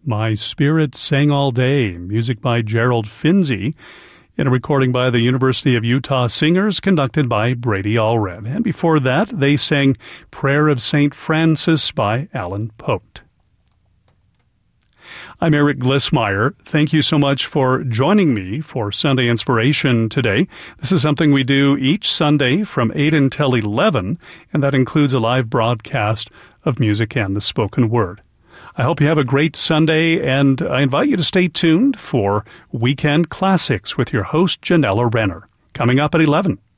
My Spirit Sang All Day, music by Gerald Finzi, in a recording by the University of Utah Singers conducted by Brady Allred. And before that, they sang Prayer of St. Francis by Alan Pote. I'm Eric Glissmeyer. Thank you so much for joining me for Sunday Inspiration today. This is something we do each Sunday from 8 until 11, and that includes a live broadcast of music and the spoken word. I hope you have a great Sunday, and I invite you to stay tuned for Weekend Classics with your host, Janella Renner, coming up at 11.